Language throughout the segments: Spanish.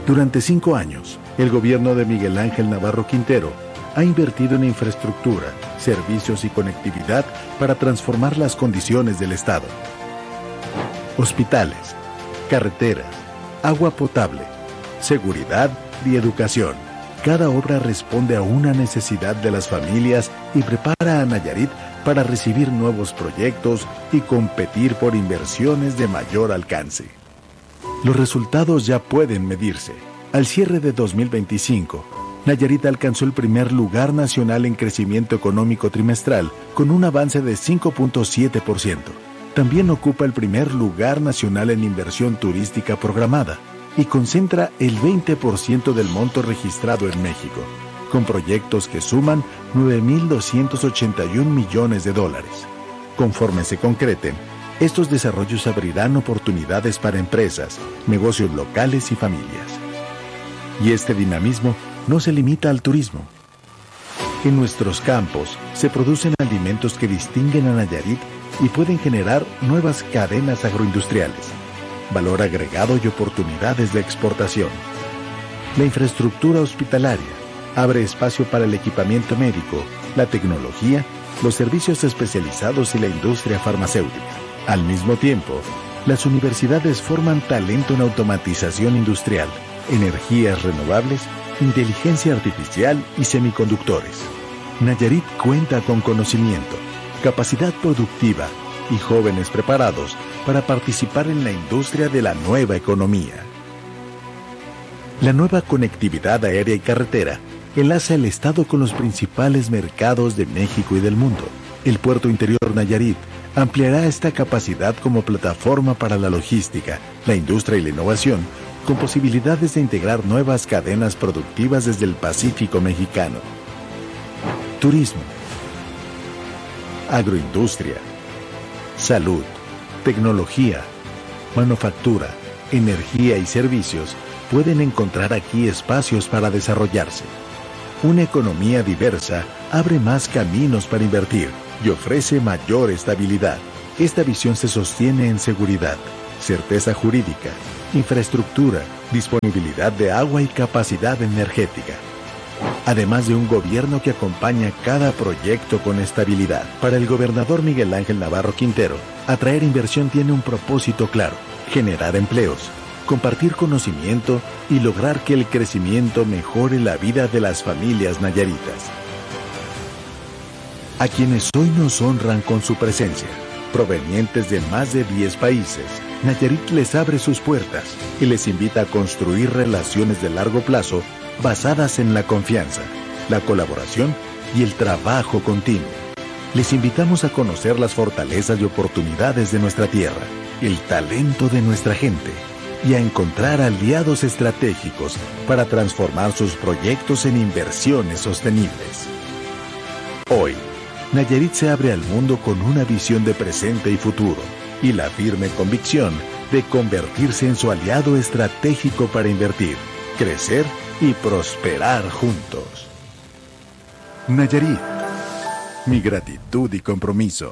Durante 5 años, el gobierno de Miguel Ángel Navarro Quintero ha invertido en infraestructura, servicios y conectividad para transformar las condiciones del Estado. Hospitales, carreteras, agua potable, seguridad y educación. Cada obra responde a una necesidad de las familias y prepara a Nayarit para recibir nuevos proyectos y competir por inversiones de mayor alcance. Los resultados ya pueden medirse. Al cierre de 2025, Nayarit alcanzó el primer lugar nacional en crecimiento económico trimestral con un avance de 5.7%. También ocupa el primer lugar nacional en inversión turística programada y concentra el 20% del monto registrado en México, con proyectos que suman $9,281 millones. Conforme se concreten, estos desarrollos abrirán oportunidades para empresas, negocios locales y familias. Y este dinamismo no se limita al turismo. En nuestros campos se producen alimentos que distinguen a Nayarit y pueden generar nuevas cadenas agroindustriales, valor agregado y oportunidades de exportación. La infraestructura hospitalaria abre espacio para el equipamiento médico, la tecnología, los servicios especializados y la industria farmacéutica. Al mismo tiempo, las universidades forman talento en automatización industrial, energías renovables, inteligencia artificial y semiconductores. Nayarit cuenta con conocimiento, capacidad productiva y jóvenes preparados para participar en la industria de la nueva economía. La nueva conectividad aérea y carretera enlaza el Estado con los principales mercados de México y del mundo. El Puerto Interior Nayarit ampliará esta capacidad como plataforma para la logística, la industria y la innovación, con posibilidades de integrar nuevas cadenas productivas desde el Pacífico mexicano. Turismo, agroindustria, salud, tecnología, manufactura, energía y servicios pueden encontrar aquí espacios para desarrollarse. Una economía diversa abre más caminos para invertir y ofrece mayor estabilidad. Esta visión se sostiene en seguridad, certeza jurídica, infraestructura, disponibilidad de agua y capacidad energética. Además de un gobierno que acompaña cada proyecto con estabilidad. Para el gobernador Miguel Ángel Navarro Quintero, atraer inversión tiene un propósito claro: generar empleos, compartir conocimiento y lograr que el crecimiento mejore la vida de las familias nayaritas. A quienes hoy nos honran con su presencia, provenientes de más de 10 países, Nayarit les abre sus puertas y les invita a construir relaciones de largo plazo basadas en la confianza, la colaboración y el trabajo continuo. Les invitamos a conocer las fortalezas y oportunidades de nuestra tierra, el talento de nuestra gente y a encontrar aliados estratégicos para transformar sus proyectos en inversiones sostenibles. Hoy, Nayarit se abre al mundo con una visión de presente y futuro y la firme convicción de convertirse en su aliado estratégico para invertir, crecer y prosperar juntos. Nayarit, mi gratitud y compromiso.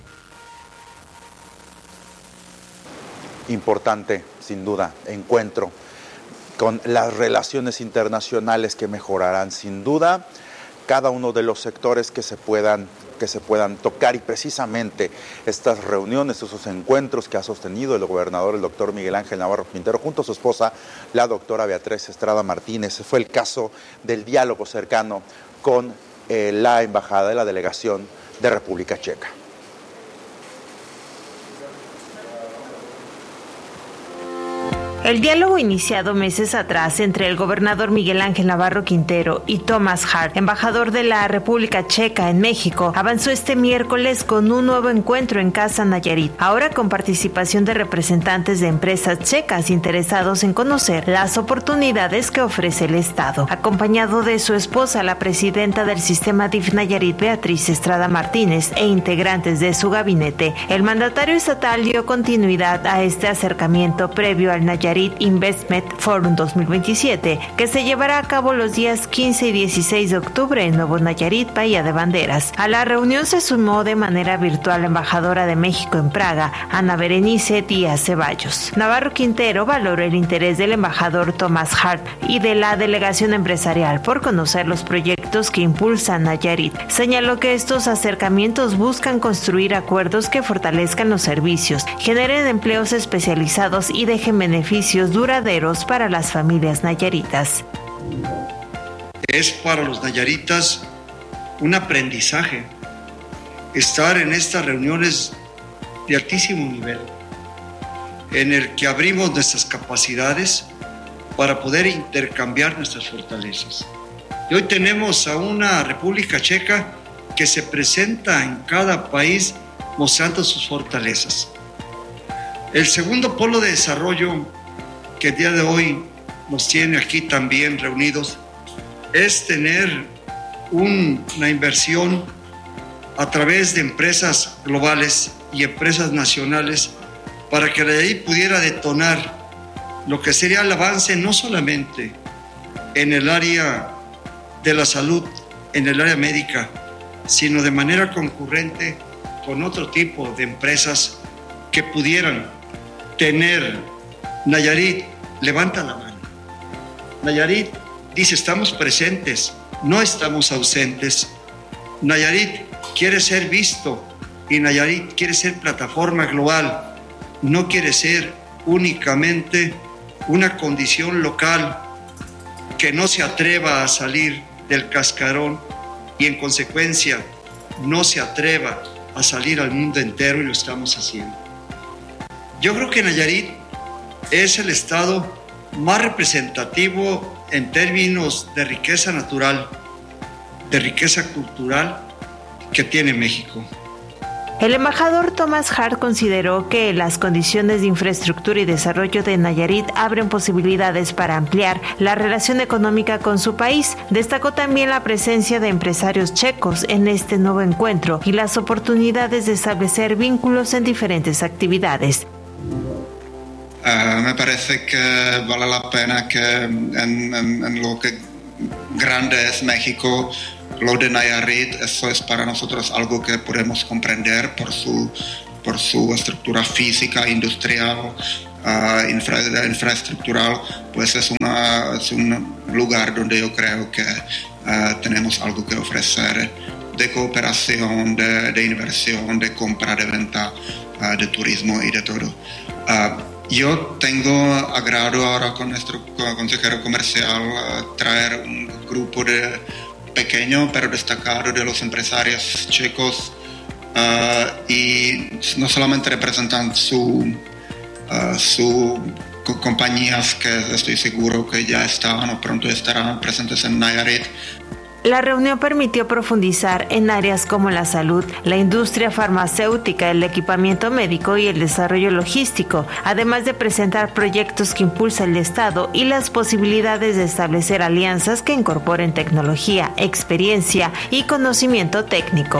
Importante, sin duda, encuentro con las relaciones internacionales que mejorarán, sin duda, cada uno de los sectores que se puedan tocar, y precisamente estas reuniones, esos encuentros que ha sostenido el gobernador, el doctor Miguel Ángel Navarro Quintero, junto a su esposa, la doctora Beatriz Estrada Martínez. Fue el caso del diálogo cercano con la embajada de la delegación de República Checa. El diálogo iniciado meses atrás entre el gobernador Miguel Ángel Navarro Quintero y Thomas Hart, embajador de la República Checa en México, avanzó este miércoles con un nuevo encuentro en Casa Nayarit, ahora con participación de representantes de empresas checas interesados en conocer las oportunidades que ofrece el Estado. Acompañado de su esposa, la presidenta del sistema DIF Nayarit, Beatriz Estrada Martínez, e integrantes de su gabinete, el mandatario estatal dio continuidad a este acercamiento previo al Nayarit Nayarit Investment Forum 2027, que se llevará a cabo los días 15 y 16 de octubre en Nuevo Nayarit, Bahía de Banderas. A la reunión se sumó de manera virtual la embajadora de México en Praga, Ana Berenice Díaz Ceballos. Navarro Quintero valoró el interés del embajador Thomas Hart y de la delegación empresarial por conocer los proyectos que impulsa Nayarit. Señaló que estos acercamientos buscan construir acuerdos que fortalezcan los servicios, generen empleos especializados y dejen beneficios duraderos para las familias nayaritas. Es para los nayaritas un aprendizaje estar en estas reuniones de altísimo nivel, en el que abrimos nuestras capacidades para poder intercambiar nuestras fortalezas. Y hoy tenemos a una República Checa que se presenta en cada país mostrando sus fortalezas. El segundo polo de desarrollo que el día de hoy nos tiene aquí también reunidos es tener una inversión a través de empresas globales y empresas nacionales para que de ahí pudiera detonar lo que sería el avance no solamente en el área de la salud, en el área médica, sino de manera concurrente con otro tipo de empresas que pudieran tener. Nayarit levanta la mano. Nayarit dice: estamos presentes, no estamos ausentes. Nayarit quiere ser visto y Nayarit quiere ser plataforma global, no quiere ser únicamente una condición local que no se atreva a salir del cascarón y en consecuencia no se atreva a salir al mundo entero, y lo estamos haciendo. Yo creo que Nayarit es el estado más representativo en términos de riqueza natural, de riqueza cultural que tiene México. El embajador Thomas Hart consideró que las condiciones de infraestructura y desarrollo de Nayarit abren posibilidades para ampliar la relación económica con su país. Destacó también la presencia de empresarios checos en este nuevo encuentro y las oportunidades de establecer vínculos en diferentes actividades. Me parece que vale la pena que en lo que grande es México, lo de Nayarit, eso es para nosotros algo que podemos comprender por su estructura física, industrial, infraestructural, pues es un lugar donde yo creo que tenemos algo que ofrecer de cooperación, de inversión, de compra, de venta, de turismo y de todo. Yo tengo agrado ahora con nuestro consejero comercial traer un grupo pequeño pero destacado de los empresarios checos y no solamente representan su compañías que estoy seguro que ya estaban o pronto estarán presentes en Nayarit. La reunión permitió profundizar en áreas como la salud, la industria farmacéutica, el equipamiento médico y el desarrollo logístico, además de presentar proyectos que impulsa el Estado y las posibilidades de establecer alianzas que incorporen tecnología, experiencia y conocimiento técnico.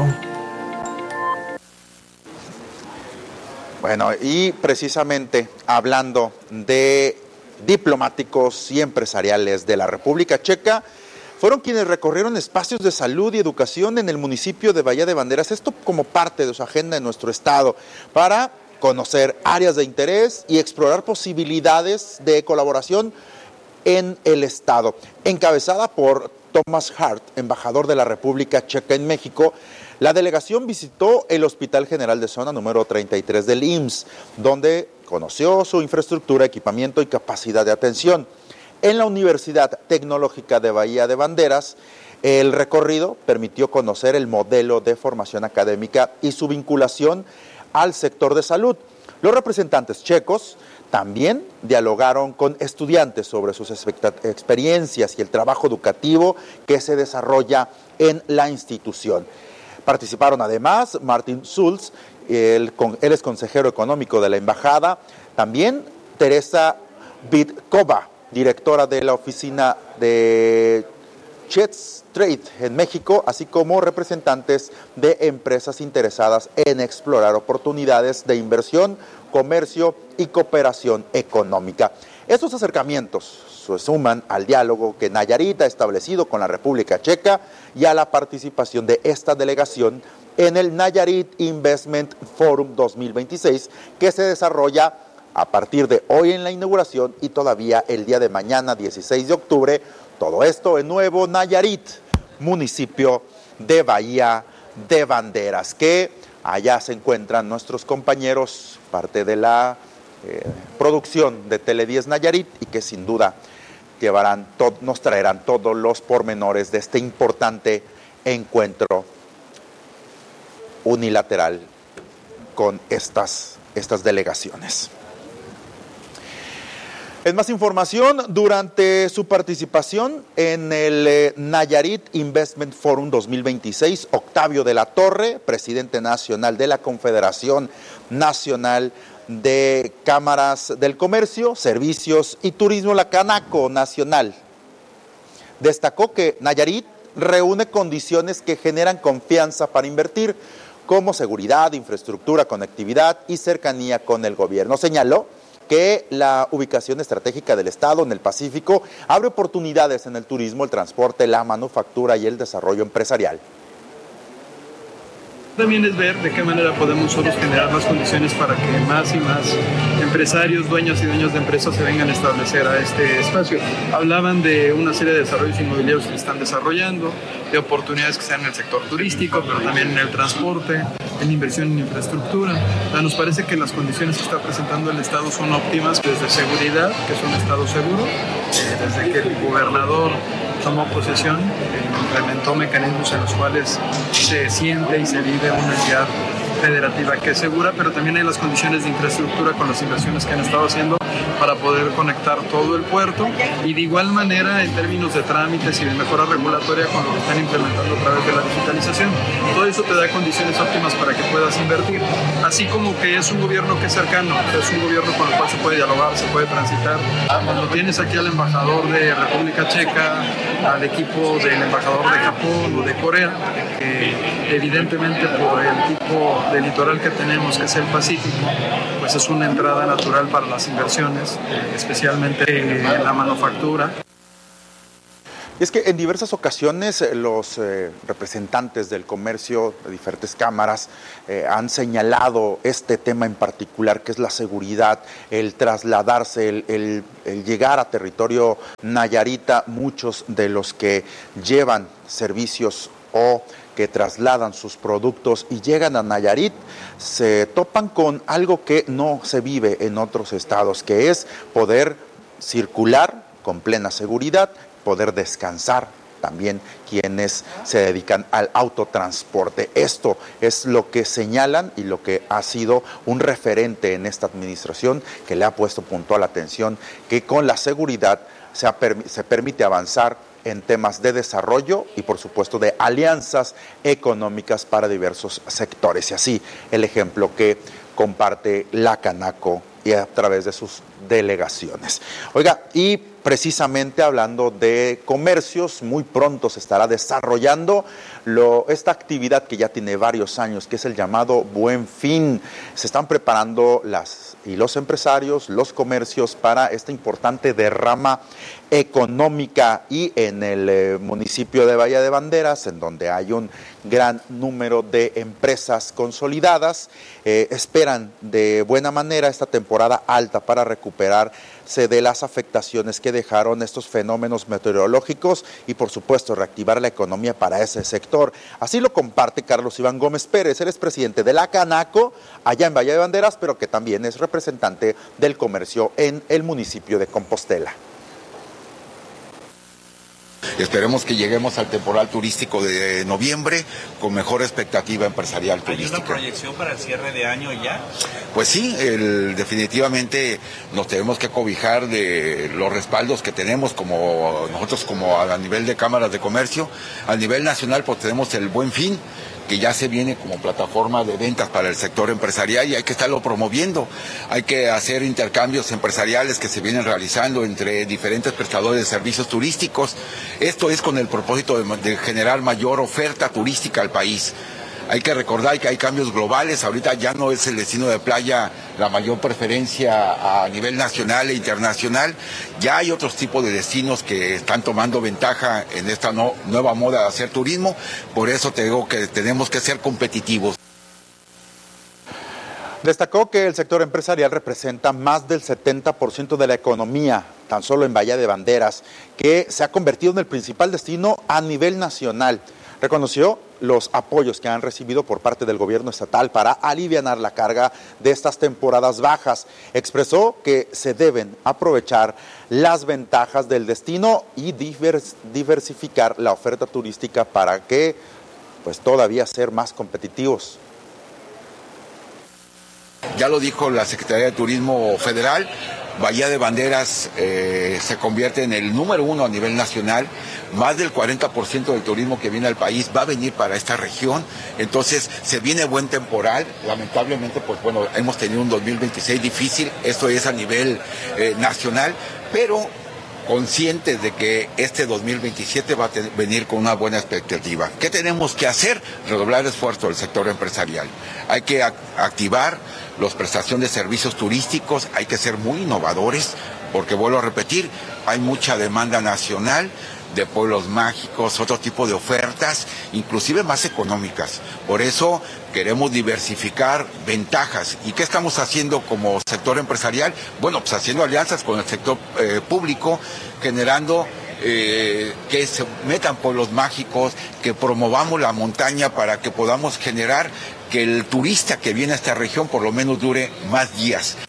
Bueno, y precisamente hablando de diplomáticos y empresariales de la República Checa, fueron quienes recorrieron espacios de salud y educación en el municipio de Bahía de Banderas, esto como parte de su agenda en nuestro estado, para conocer áreas de interés y explorar posibilidades de colaboración en el estado. Encabezada por Thomas Hart, embajador de la República Checa en México, la delegación visitó el Hospital General de Zona número 33 del IMSS, donde conoció su infraestructura, equipamiento y capacidad de atención. En la Universidad Tecnológica de Bahía de Banderas, el recorrido permitió conocer el modelo de formación académica y su vinculación al sector de salud. Los representantes checos también dialogaron con estudiantes sobre sus experiencias y el trabajo educativo que se desarrolla en la institución. Participaron además Martin Schulz, él es consejero económico de la embajada, también Teresa Vitkova, directora de la oficina de Chess Trade en México, así como representantes de empresas interesadas en explorar oportunidades de inversión, comercio y cooperación económica. Estos acercamientos se suman al diálogo que Nayarit ha establecido con la República Checa y a la participación de esta delegación en el Nayarit Investment Forum 2026, que se desarrolla a partir de hoy en la inauguración y todavía el día de mañana, 16 de octubre, todo esto en Nuevo Nayarit, municipio de Bahía de Banderas, que allá se encuentran nuestros compañeros, parte de la producción de Tele10 Nayarit, y que sin duda nos traerán todos los pormenores de este importante encuentro unilateral con estas delegaciones. En más información, durante su participación en el Nayarit Investment Forum 2026, Octavio de la Torre, presidente nacional de la Confederación Nacional de Cámaras del Comercio, Servicios y Turismo, la Canaco Nacional, destacó que Nayarit reúne condiciones que generan confianza para invertir, como seguridad, infraestructura, conectividad y cercanía con el gobierno. Señaló que la ubicación estratégica del Estado en el Pacífico abre oportunidades en el turismo, el transporte, la manufactura y el desarrollo empresarial. También es ver de qué manera podemos nosotros generar las condiciones para que más y más empresarios, dueños y dueños de empresas se vengan a establecer a este espacio. Hablaban de una serie de desarrollos inmobiliarios que están desarrollando, de oportunidades que sean en el sector turístico, pero también en el transporte, en inversión en infraestructura. Nos parece que las condiciones que está presentando el Estado son óptimas, desde seguridad, que es un Estado seguro, desde que el gobernador tomó posesión, implementó mecanismos en los cuales se siente y se vive una entidad federativa que es segura, pero también hay las condiciones de infraestructura con las inversiones que han estado haciendo para poder conectar todo el puerto, y de igual manera en términos de trámites y de mejora regulatoria con lo que están implementando a través de la digitalización. Todo eso te da condiciones óptimas para que puedas invertir, así como que es un gobierno que es cercano, es un gobierno con el cual se puede dialogar, se puede transitar. Cuando tienes aquí al embajador de República Checa, al equipo del embajador de Japón o de Corea, que evidentemente por el tipo de litoral que tenemos, que es el Pacífico, pues es una entrada natural para las inversiones, especialmente en la manufactura. Y es que en diversas ocasiones los representantes del comercio de diferentes cámaras han señalado este tema en particular, que es la seguridad, el trasladarse, el llegar a territorio nayarita. Muchos de los que llevan servicios o que trasladan sus productos y llegan a Nayarit se topan con algo que no se vive en otros estados, que es poder circular con plena seguridad, poder descansar también quienes se dedican al autotransporte. Esto es lo que señalan y lo que ha sido un referente en esta administración, que le ha puesto puntual atención, que con la seguridad se permite avanzar en temas de desarrollo y por supuesto de alianzas económicas para diversos sectores. Y así el ejemplo que comparte la Canaco y a través de sus delegaciones. Oiga, y precisamente hablando de comercios, muy pronto se estará desarrollando esta actividad que ya tiene varios años, que es el llamado Buen Fin. Se están preparando los empresarios, los comercios para esta importante derrama económica, y en el municipio de Bahía de Banderas, en donde hay un gran número de empresas consolidadas, esperan de buena manera esta temporada alta para recuperarse de las afectaciones que dejaron estos fenómenos meteorológicos y por supuesto reactivar la economía para ese sector. Así lo comparte Carlos Iván Gómez Pérez. Él es presidente de la Canaco allá en Bahía de Banderas, pero que también es representante del comercio en el municipio de Compostela. Esperemos que lleguemos al temporal turístico de noviembre con mejor expectativa empresarial turística. ¿Hay una proyección para el cierre de año ya? Pues sí, definitivamente nos tenemos que cobijar de los respaldos que tenemos nosotros como a nivel de cámaras de comercio. A nivel nacional pues tenemos el Buen Fin, que ya se viene como plataforma de ventas para el sector empresarial y hay que estarlo promoviendo. Hay que hacer intercambios empresariales que se vienen realizando entre diferentes prestadores de servicios turísticos. Esto es con el propósito de generar mayor oferta turística al país. Hay que recordar que hay cambios globales. Ahorita ya no es el destino de playa la mayor preferencia a nivel nacional e internacional. Ya hay otros tipos de destinos que están tomando ventaja en esta nueva moda de hacer turismo. Por eso te digo que tenemos que ser competitivos. Destacó que el sector empresarial representa más del 70% de la economía, tan solo en Bahía de Banderas, que se ha convertido en el principal destino a nivel nacional. Reconoció los apoyos que han recibido por parte del gobierno estatal para alivianar la carga de estas temporadas bajas. Expresó que se deben aprovechar las ventajas del destino y diversificar la oferta turística para que pues todavía ser más competitivos. Ya lo dijo la Secretaría de Turismo Federal, Bahía de Banderas se convierte en el número 1 a nivel nacional. Más del 40% del turismo que viene al país va a venir para esta región. Entonces se viene buen temporal. Lamentablemente, pues bueno, hemos tenido un 2026 difícil. Esto es a nivel nacional, pero conscientes de que este 2027 va a venir con una buena expectativa. ¿Qué tenemos que hacer? Redoblar el esfuerzo del sector empresarial. Hay que activar las prestaciones de servicios turísticos, hay que ser muy innovadores, porque vuelvo a repetir, hay mucha demanda nacional de pueblos mágicos, otro tipo de ofertas, inclusive más económicas. Por eso queremos diversificar ventajas. ¿Y qué estamos haciendo como sector empresarial? Bueno, pues haciendo alianzas con el sector público, generando que se metan pueblos mágicos, que promovamos la montaña para que podamos generar que el turista que viene a esta región por lo menos dure más días.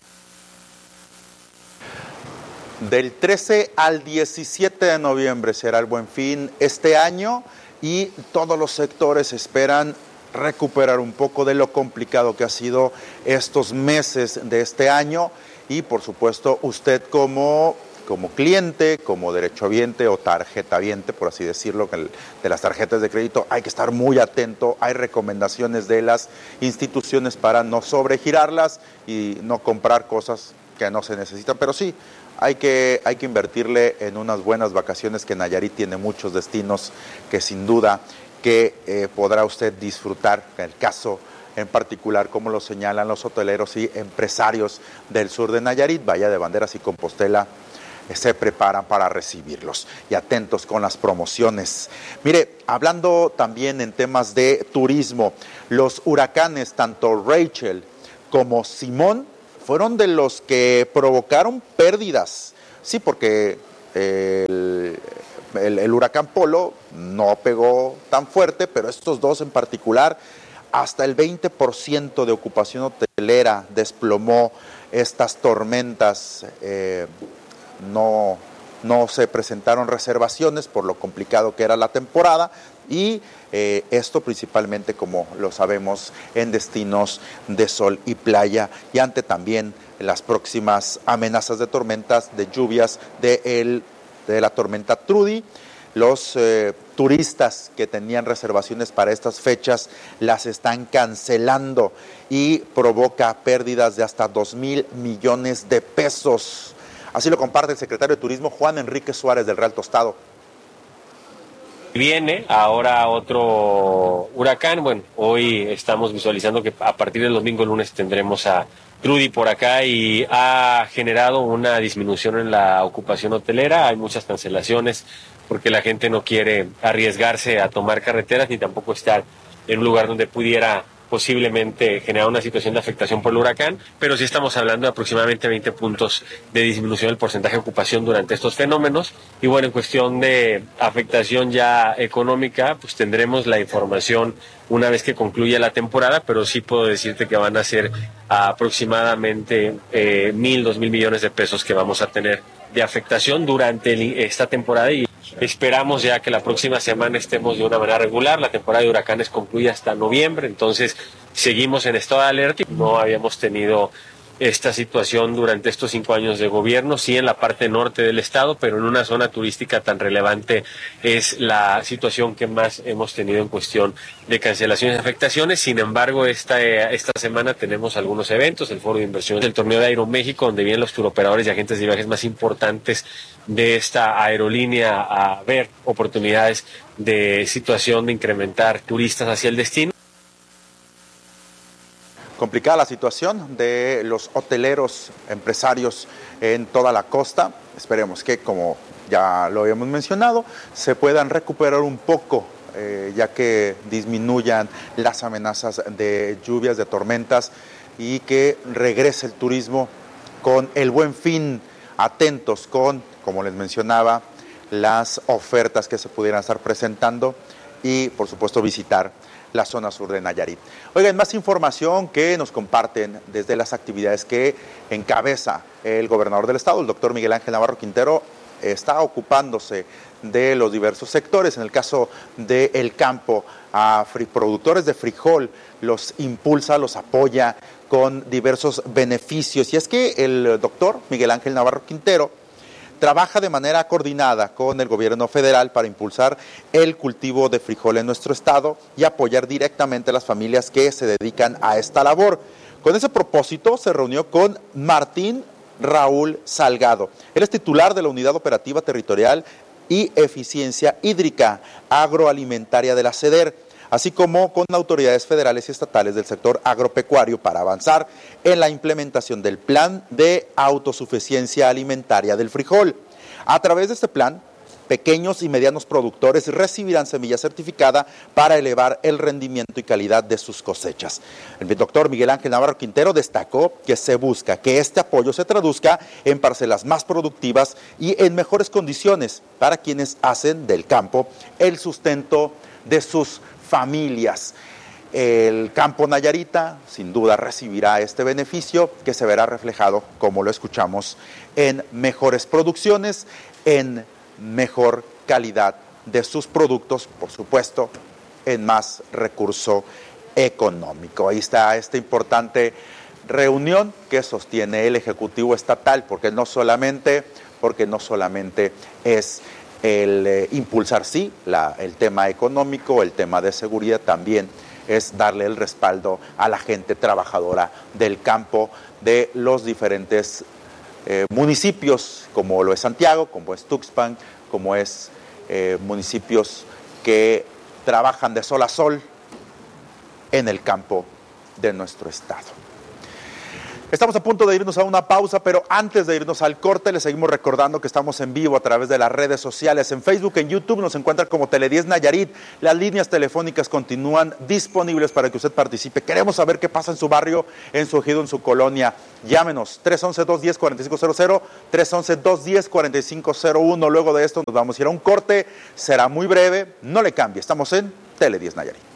Del 13 al 17 de noviembre será el Buen Fin este año y todos los sectores esperan recuperar un poco de lo complicado que ha sido estos meses de este año y por supuesto usted como cliente, como derechohabiente o tarjetaviente, por así decirlo, de las tarjetas de crédito, hay que estar muy atento. Hay recomendaciones de las instituciones para no sobregirarlas y no comprar cosas que no se necesitan, pero sí, hay que invertirle en unas buenas vacaciones, que Nayarit tiene muchos destinos que sin duda que podrá usted disfrutar. En el caso en particular, como lo señalan los hoteleros y empresarios del sur de Nayarit, Bahía de Banderas y Compostela se preparan para recibirlos. Y atentos con las promociones. Mire, hablando también en temas de turismo, los huracanes, tanto Rachel como Simón, fueron de los que provocaron pérdidas. Sí, porque el huracán Polo no pegó tan fuerte, pero estos dos en particular, hasta el 20% de ocupación hotelera desplomó estas tormentas. No se presentaron reservaciones por lo complicado que era la temporada y esto principalmente, como lo sabemos, en destinos de sol y playa y ante también las próximas amenazas de tormentas, de lluvias de la tormenta Trudy. Los turistas que tenían reservaciones para estas fechas las están cancelando y provoca pérdidas de hasta 2,000 millones de pesos. Así lo comparte el secretario de Turismo, Juan Enrique Suárez, del Real Tostado. Viene ahora otro huracán. Bueno, hoy estamos visualizando que a partir del domingo, lunes, tendremos a Trudy por acá y ha generado una disminución en la ocupación hotelera. Hay muchas cancelaciones porque la gente no quiere arriesgarse a tomar carreteras ni tampoco estar en un lugar donde pudiera posiblemente generar una situación de afectación por el huracán, pero sí estamos hablando de aproximadamente 20 puntos de disminución del porcentaje de ocupación durante estos fenómenos. Y bueno, en cuestión de afectación ya económica, pues tendremos la información una vez que concluya la temporada, pero sí puedo decirte que van a ser aproximadamente 2,000 millones de pesos que vamos a tener de afectación durante esta temporada y esperamos ya que la próxima semana estemos de una manera regular. La temporada de huracanes concluye hasta noviembre, entonces seguimos en estado de alerta. No habíamos tenido esta situación durante estos 5 años de gobierno, sí en la parte norte del estado, pero en una zona turística tan relevante es la situación que más hemos tenido en cuestión de cancelaciones y afectaciones. Sin embargo, esta semana tenemos algunos eventos, el Foro de Inversiones, el Torneo de Aeroméxico, donde vienen los turoperadores y agentes de viajes más importantes de esta aerolínea a ver oportunidades de situación de incrementar turistas hacia el destino. complicada la situación de los hoteleros, empresarios en toda la costa. Esperemos que, como ya lo habíamos mencionado, se puedan recuperar un poco, ya que disminuyan las amenazas de lluvias, de tormentas, y que regrese el turismo con el Buen Fin, atentos con, como les mencionaba, las ofertas que se pudieran estar presentando y, por supuesto, visitar la zona sur de Nayarit. Oigan, más información que nos comparten desde las actividades que encabeza el gobernador del estado, el doctor Miguel Ángel Navarro Quintero. Está ocupándose de los diversos sectores. En el caso del campo, a productores de frijol los impulsa, los apoya con diversos beneficios. Y es que el doctor Miguel Ángel Navarro Quintero trabaja de manera coordinada con el gobierno federal para impulsar el cultivo de frijol en nuestro estado y apoyar directamente a las familias que se dedican a esta labor. Con ese propósito se reunió con Martín Raúl Salgado. Él es titular de la Unidad Operativa Territorial y Eficiencia Hídrica Agroalimentaria de la SEDER, así como con autoridades federales y estatales del sector agropecuario para avanzar en la implementación del Plan de Autosuficiencia Alimentaria del Frijol. A través de este plan, pequeños y medianos productores recibirán semilla certificada para elevar el rendimiento y calidad de sus cosechas. El doctor Miguel Ángel Navarro Quintero destacó que se busca que este apoyo se traduzca en parcelas más productivas y en mejores condiciones para quienes hacen del campo el sustento de sus familias. El campo nayarita sin duda recibirá este beneficio que se verá reflejado, como lo escuchamos, en mejores producciones, en mejor calidad de sus productos, por supuesto, en más recurso económico. Ahí está esta importante reunión que sostiene el Ejecutivo Estatal, porque no solamente es el impulsar, sí, el tema económico, el tema de seguridad, también es darle el respaldo a la gente trabajadora del campo de los diferentes municipios, como lo es Santiago, como es Tuxpan, como es municipios que trabajan de sol a sol en el campo de nuestro estado. Estamos a punto de irnos a una pausa, pero antes de irnos al corte, les seguimos recordando que estamos en vivo a través de las redes sociales. En Facebook, en YouTube nos encuentran como Tele10 Nayarit. Las líneas telefónicas continúan disponibles para que usted participe. Queremos saber qué pasa en su barrio, en su ejido, en su colonia. Llámenos, 311-210-4500, 311-210-4501. Luego de esto nos vamos a ir a un corte. Será muy breve, no le cambie. Estamos en Tele10 Nayarit.